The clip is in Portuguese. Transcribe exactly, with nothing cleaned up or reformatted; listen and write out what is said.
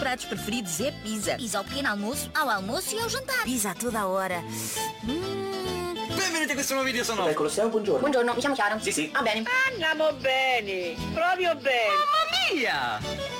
pratos preferidos é pizza. Pizza ao pequeno almoço, ao almoço e ao jantar. Pizza a toda a hora. Mm. Benvenuti a questo nuovo video, sono... Colosseo, buongiorno. Buongiorno, mi chiamo Chiara. Sì, sì. Va bene. Andiamo bene, proprio bene. Mamma mia!